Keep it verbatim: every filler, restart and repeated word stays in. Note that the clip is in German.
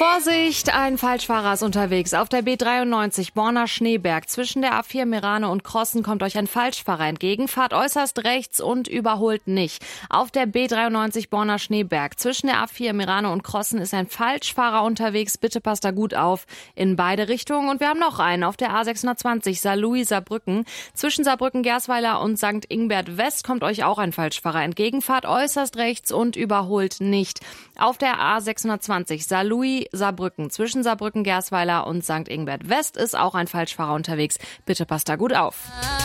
Vorsicht, ein Falschfahrer ist unterwegs. Auf der B dreiundneunzig Borna Schneeberg zwischen der A vier Meerane und Crossen kommt euch ein Falschfahrer entgegen. Fahrt äußerst rechts und überholt nicht. Auf der B dreiundneunzig Borna Schneeberg zwischen der A vier Meerane und Crossen ist ein Falschfahrer unterwegs. Bitte passt da gut auf in beide Richtungen. Und wir haben noch einen auf der A sechshundertzwanzig Saarlouis Saarbrücken. Zwischen Saarbrücken-Gersweiler und Sankt Ingbert West kommt euch auch ein Falschfahrer entgegen. Fahrt äußerst rechts und überholt nicht. Auf der A sechshundertzwanzig Saarlouis Saarbrücken zwischen Saarbrücken-Gersweiler und Sankt Ingbert West ist auch ein Falschfahrer unterwegs. Bitte passt da gut auf.